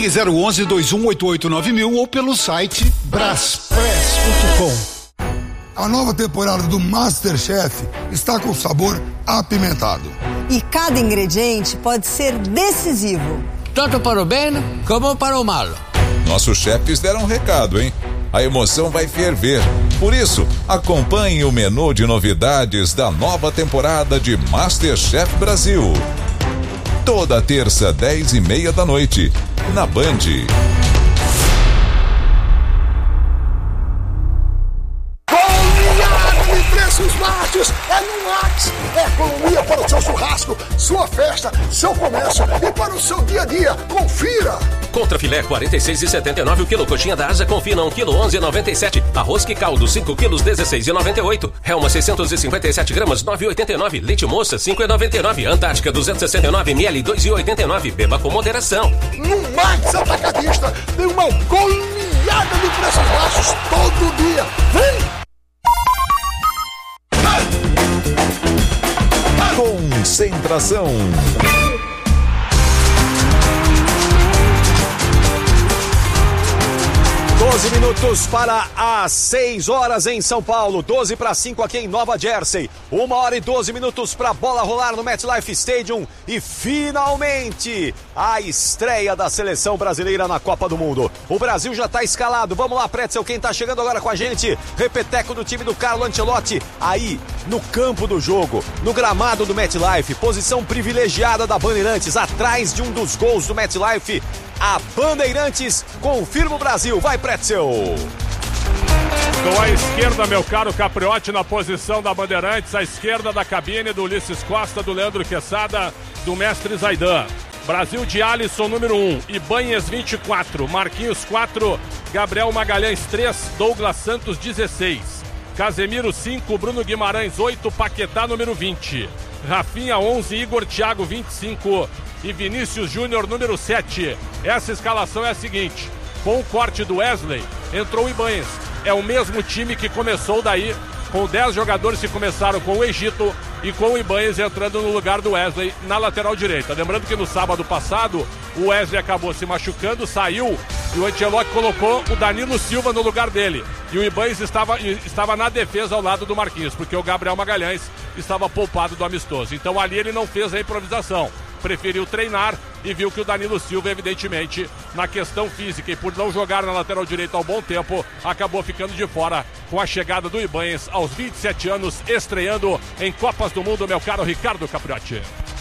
Ligue 011-2188-9000 ou pelo site braspress.com. A nova temporada do MasterChef está com sabor apimentado. E cada ingrediente pode ser decisivo. Tanto para o bem como para o mal. Nossos chefes deram um recado, hein? A emoção vai ferver. Por isso, acompanhe o menu de novidades da nova temporada de MasterChef Brasil. Toda terça, 10h30 da noite, na Band. Preços Baixos é no Max. É economia para o seu churrasco, sua festa, seu comércio e para o seu dia a dia. Confira! Contra filé 46,79 o quilo, coxinha da asa confina 1 quilo 11,97, arroz que caldo 5 quilos 16,98, Helma 657 gramas 9,89, leite moça 5,99, Antártica 269 ml 2,89, beba com moderação. No Max Atacadista tem uma goleada de preços baixos todo dia. Vem! Concentração. 12 minutos para as 6 horas em São Paulo, 12 para 5 aqui em Nova Jersey, 1 hora e 12 minutos para a bola rolar no MetLife Stadium e finalmente a estreia da seleção brasileira na Copa do Mundo. O Brasil já está escalado, vamos lá, Pretzel, quem está chegando agora com a gente, repeteco do time do Carlo Ancelotti, aí no campo do jogo, no gramado do MetLife, posição privilegiada da Bandeirantes, atrás de um dos gols do MetLife. A Bandeirantes confirma o Brasil. Vai, Pretzel! Com a esquerda, meu caro Capriotti, na posição da Bandeirantes, à esquerda da cabine do Ulisses Costa, do Leandro Quesada, do mestre Zaidan. Brasil de Alisson, número 1, Ibanhes 24, Marquinhos 4, Gabriel Magalhães 3, Douglas Santos 16, Casemiro 5, Bruno Guimarães 8, Paquetá número 20, Rafinha 11, Igor Thiago 25 e Vinícius Júnior número 7. Essa escalação é a seguinte: com o corte do Wesley, entrou o Ibanhes. É o mesmo time que começou daí, com 10 jogadores que começaram com o Egito e com o Ibanhes entrando no lugar do Wesley na lateral direita. Lembrando que no sábado passado, o Wesley acabou se machucando, saiu e o Ancelotti colocou o Danilo Silva no lugar dele. E o Ibanhes estava na defesa ao lado do Marquinhos, porque o Gabriel Magalhães estava poupado do amistoso. Então ali ele não fez a improvisação. Preferiu treinar e viu que o Danilo Silva, evidentemente, na questão física e por não jogar na lateral direita há um bom tempo, acabou ficando de fora com a chegada do Ibanhes aos 27 anos, estreando em Copas do Mundo, meu caro Ricardo Capriotti.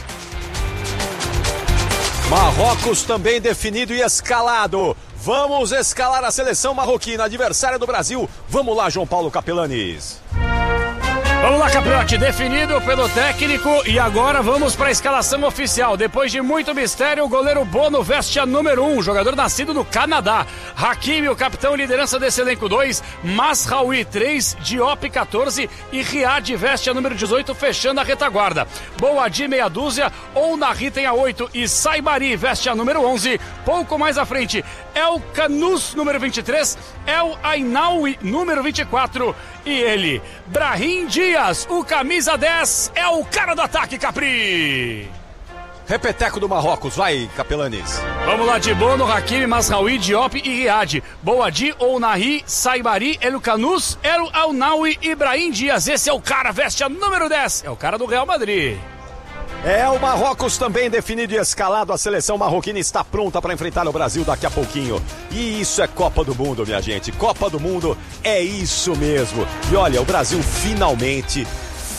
Marrocos também definido e escalado. Vamos escalar a seleção marroquina, adversária do Brasil. Vamos lá, João Paulo Capelanes. Vamos lá, Capriotti, definido pelo técnico e agora vamos para a escalação oficial. Depois de muito mistério, o goleiro Bono veste a número 1, jogador nascido no Canadá. Hakimi, o capitão e liderança desse elenco 2, Masraoui 3, Diop 14 e Riad veste a número 18, fechando a retaguarda. Boadi meia dúzia, Ounahi tem a 8 e Saibari veste a número 11. Pouco mais à frente, El Canus, número 23, El Ainaoui, número 24 e ele, Brahim Dias, o camisa 10, é o cara do ataque, Capri. Repeteco do Marrocos, vai, Capelanes. Vamos lá, de Bono, Hakimi, Masraoui, Diop e Riad. Boadi, Ounahi, Saibari, El Canus, El Ainaoui e Brahim Dias. Esse é o cara, veste a número 10, é o cara do Real Madrid. É, o Marrocos também definido e escalado. A seleção marroquina está pronta para enfrentar o Brasil daqui a pouquinho. E isso é Copa do Mundo, minha gente. Copa do Mundo é isso mesmo. E olha, o Brasil finalmente,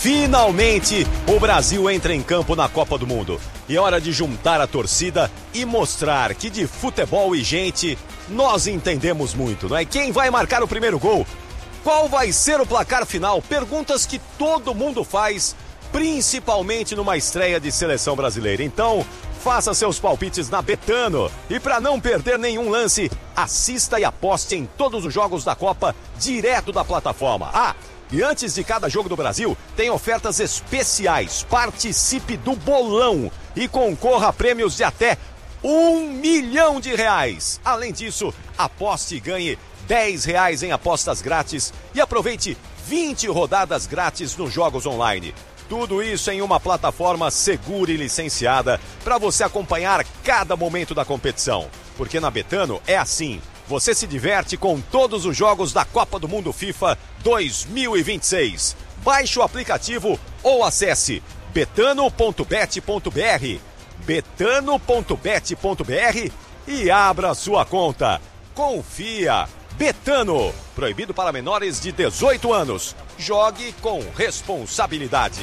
o Brasil entra em campo na Copa do Mundo. E é hora de juntar a torcida e mostrar que de futebol e gente nós entendemos muito, não é? Quem vai marcar o primeiro gol? Qual vai ser o placar final? Perguntas que todo mundo faz, principalmente numa estreia de seleção brasileira. Então, faça seus palpites na Betano. E para não perder nenhum lance, assista e aposte em todos os jogos da Copa direto da plataforma. Ah, e antes de cada jogo do Brasil, tem ofertas especiais. Participe do bolão e concorra a prêmios de até R$1 milhão. Além disso, aposte e ganhe R$10 em apostas grátis e aproveite 20 rodadas grátis nos jogos online. Tudo isso em uma plataforma segura e licenciada para você acompanhar cada momento da competição. porque na Betano é assim. Você se diverte com todos os jogos da Copa do Mundo FIFA 2026. Baixe o aplicativo ou acesse betano.bet.br, betano.bet.br e abra sua conta. Confia. Betano. Proibido para menores de 18 anos. Jogue com responsabilidade.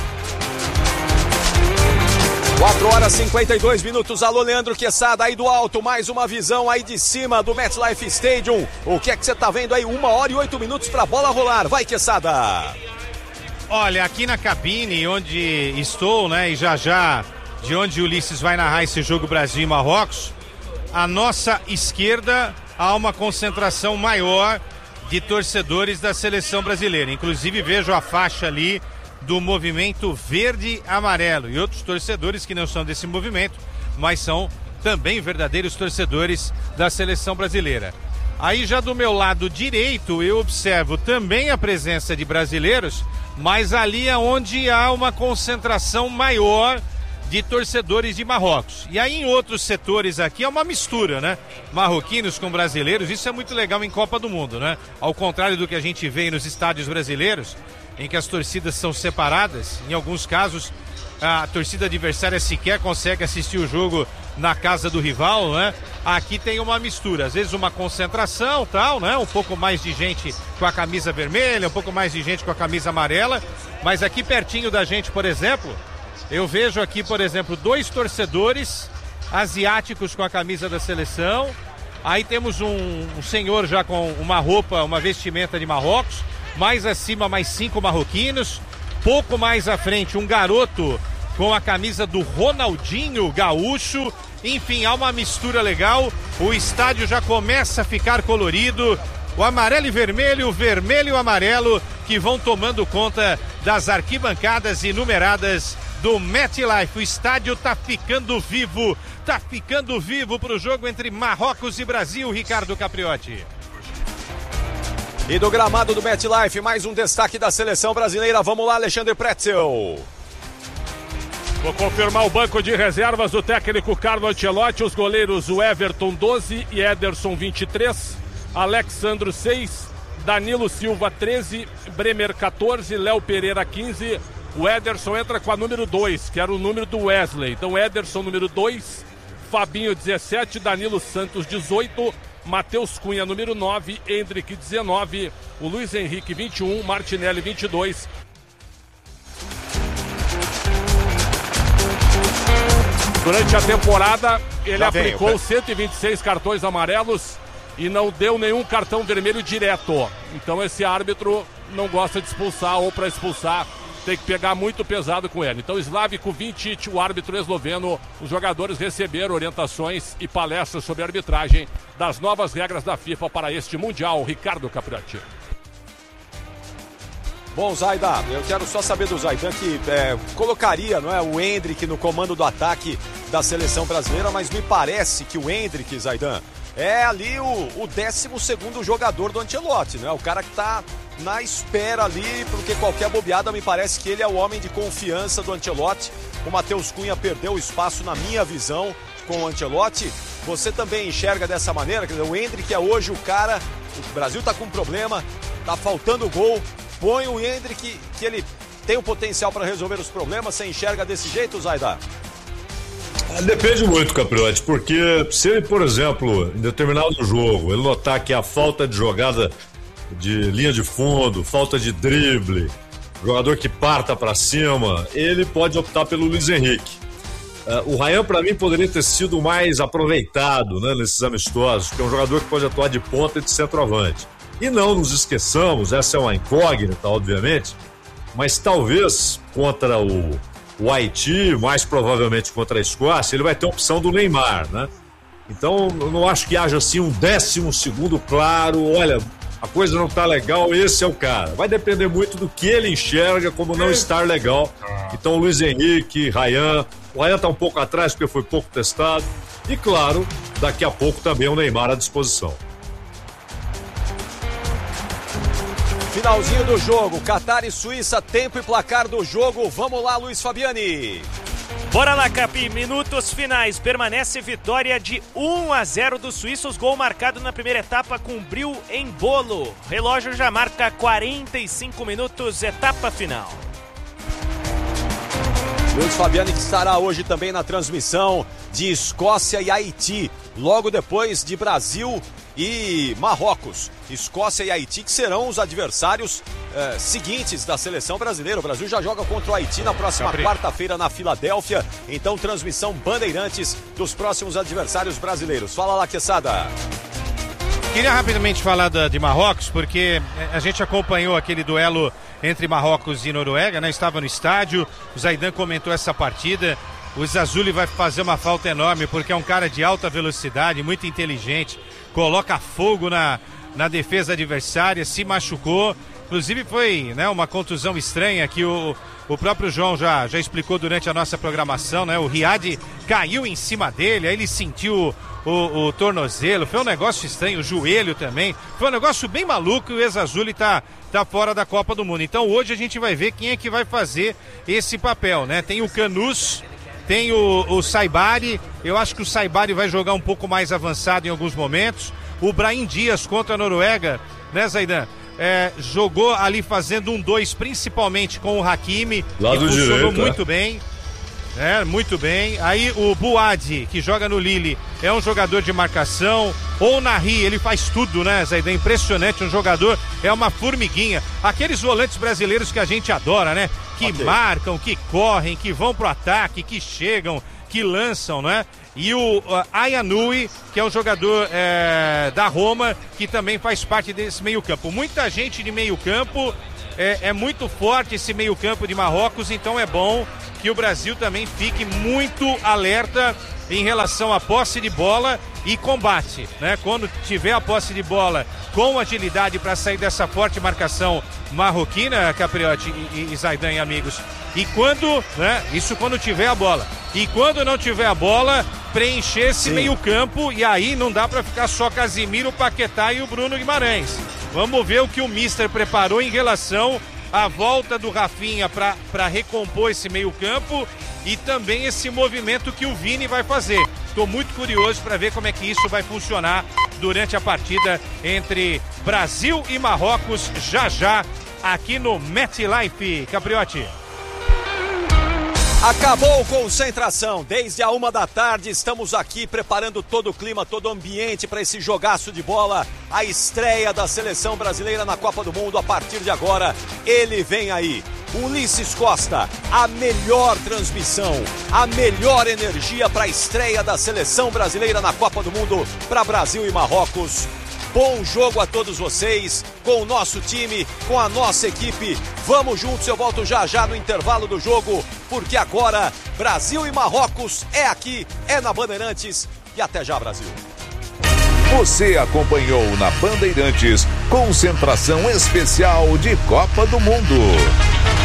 4h52. Alô, Leandro Quesada, aí do alto, mais uma visão aí de cima do MetLife Stadium. O que é que você tá vendo aí? 1h08 pra bola rolar. Vai, Quesada. Olha, aqui na cabine onde estou, né, e já de onde o Ulisses vai narrar esse jogo Brasil e Marrocos, à nossa esquerda há uma concentração maior de torcedores da seleção brasileira. Inclusive vejo a faixa ali do movimento verde-amarelo e outros torcedores que não são desse movimento, mas são também verdadeiros torcedores da seleção brasileira. Aí já do meu lado direito eu observo também a presença de brasileiros, mas ali é onde há uma concentração maior de torcedores de Marrocos. E aí em outros setores aqui é uma mistura, né? Marroquinos com brasileiros, isso é muito legal em Copa do Mundo, né? Ao contrário do que a gente vê nos estádios brasileiros, em que as torcidas são separadas, em alguns casos a torcida adversária sequer consegue assistir o jogo na casa do rival, né? Aqui tem uma mistura, às vezes uma concentração, tal, né? Um pouco mais de gente com a camisa vermelha, um pouco mais de gente com a camisa amarela, mas aqui pertinho da gente, por exemplo, eu vejo aqui, por exemplo, 2 torcedores asiáticos com a camisa da seleção. Aí temos um senhor já com uma roupa, uma vestimenta de Marrocos. Mais acima, mais 5 marroquinos. Pouco mais à frente, um garoto com a camisa do Ronaldinho Gaúcho. Enfim, há uma mistura legal. O estádio já começa a ficar colorido. O amarelo e vermelho, o vermelho e o amarelo, que vão tomando conta das arquibancadas e numeradas do MetLife. O estádio tá ficando vivo pro jogo entre Marrocos e Brasil, Ricardo Capriotti. E do gramado do MetLife, mais um destaque da seleção brasileira. Vamos lá, Alexandre Pretzel. Vou confirmar o banco de reservas do técnico Carlo Ancelotti. Os goleiros, o Everton 12 e Ederson 23, Alexandro 6, Danilo Silva 13, Bremer 14, Léo Pereira 15. O Ederson entra com a número 2, que era o número do Wesley. Então Ederson número 2, Fabinho 17, Danilo Santos 18, Matheus Cunha número 9, Endrick 19, o Luiz Henrique 21, Martinelli 22. Durante a temporada, ele aplicou 126 cartões amarelos e não deu nenhum cartão vermelho direto. Então esse árbitro não gosta de expulsar, ou para expulsar tem que pegar muito pesado com ele. Então Slavko Vincic, o árbitro esloveno, os jogadores receberam orientações e palestras sobre a arbitragem das novas regras da FIFA para este Mundial. Ricardo Capriotti. Bom, Zaidan, eu quero só saber do Zaidan que colocaria, não é, o Endrick no comando do ataque da seleção brasileira, mas me parece que o Endrick, Zaidan, é ali o 12º jogador do Ancelotti, né? O cara que tá na espera ali, porque qualquer bobeada me parece que ele é o homem de confiança do Ancelotti. O Matheus Cunha perdeu espaço na minha visão com o Ancelotti. Você também enxerga dessa maneira? Quer dizer, o Endrick é hoje o cara, o Brasil tá com um problema, tá faltando gol, põe o Endrick, que ele tem o potencial para resolver os problemas. Você enxerga desse jeito, Zaidan? Depende muito, Capriotti, porque se ele, por exemplo, em determinado jogo, ele notar que a falta de jogada de linha de fundo, falta de drible, jogador que parta para cima, ele pode optar pelo Luiz Henrique. O Ryan, para mim, poderia ter sido mais aproveitado, né, nesses amistosos, que é um jogador que pode atuar de ponta e de centroavante. E não nos esqueçamos, essa é uma incógnita, obviamente, mas talvez contra o Haiti, mais provavelmente contra a Escócia, ele vai ter a opção do Neymar, né? Então, eu não acho que haja assim um 12º claro, olha, a coisa não tá legal, esse é o cara. Vai depender muito do que ele enxerga como não estar legal. Então, Luiz Henrique, Ryan, o Ryan tá um pouco atrás porque foi pouco testado. E claro, daqui a pouco também o Neymar à disposição. Finalzinho do jogo, Catar e Suíça, tempo e placar do jogo. Vamos lá, Luiz Fabiani. Bora lá, Capi, minutos finais. Permanece vitória de 1-0 dos suíços, gol marcado na primeira etapa com Bril em bolo. Relógio já marca 45 minutos, etapa final. Luiz Fabiani, que estará hoje também na transmissão de Escócia e Haiti, logo depois de Brasil e Marrocos. Escócia e Haiti, que serão os adversários seguintes da seleção brasileira. O Brasil já joga contra o Haiti na próxima quarta-feira na Filadélfia. Então, transmissão Bandeirantes dos próximos adversários brasileiros. Fala lá, Quesada. Queria rapidamente falar de Marrocos, porque a gente acompanhou aquele duelo entre Marrocos e Noruega, né? Estava no estádio, o Zaidan comentou essa partida. O Zazzulli vai fazer uma falta enorme, porque é um cara de alta velocidade, muito inteligente, coloca fogo na defesa adversária, se machucou. Inclusive foi, né, uma contusão estranha que o próprio João já explicou durante a nossa programação, né? O Riad caiu em cima dele, aí ele sentiu o tornozelo, foi um negócio estranho, o joelho também, foi um negócio bem maluco e o Zazzulli tá fora da Copa do Mundo. Então hoje a gente vai ver quem é que vai fazer esse papel, né? Tem o Canus, tem o Saibari, eu acho que o Saibari vai jogar um pouco mais avançado em alguns momentos. O Brahim Dias contra a Noruega, né, Zaidan? Jogou ali fazendo 1-2, principalmente com o Hakimi, lado que funcionou direito, muito bem. Muito bem. Aí o Bouadi, que joga no Lille, é um jogador de marcação. O Nahri, ele faz tudo, né, Zaidan? Impressionante, um jogador, é uma formiguinha. Aqueles volantes brasileiros que a gente adora, né? Que marcam, que correm, que vão pro ataque, que chegam, que lançam, né? E o Ayanui, que é um jogador da Roma, que também faz parte desse meio-campo. Muita gente de meio-campo, é muito forte esse meio-campo de Marrocos, então é bom que o Brasil também fique muito alerta em relação à posse de bola e combate, né? Quando tiver a posse de bola com agilidade para sair dessa forte marcação marroquina, Capriotti e Zaidan e amigos. E quando, né? Isso quando tiver a bola. E quando não tiver a bola, preencher esse meio-campo, e aí não dá para ficar só Casimiro, Paquetá e o Bruno Guimarães. Vamos ver o que o Mister preparou em relação à volta do Rafinha para recompor esse meio-campo e também esse movimento que o Vini vai fazer. Estou muito curioso para ver como é que isso vai funcionar durante a partida entre Brasil e Marrocos, já aqui no MetLife. Capriotti. Acabou concentração, desde a 13h, estamos aqui preparando todo o clima, todo o ambiente para esse jogaço de bola, a estreia da seleção brasileira na Copa do Mundo. A partir de agora, ele vem aí, Ulisses Costa, a melhor transmissão, a melhor energia para a estreia da seleção brasileira na Copa do Mundo para Brasil e Marrocos. Bom jogo a todos vocês, com o nosso time, com a nossa equipe. Vamos juntos, eu volto já no intervalo do jogo, porque agora Brasil e Marrocos é aqui, é na Bandeirantes. E até já, Brasil. Você acompanhou na Bandeirantes concentração especial de Copa do Mundo.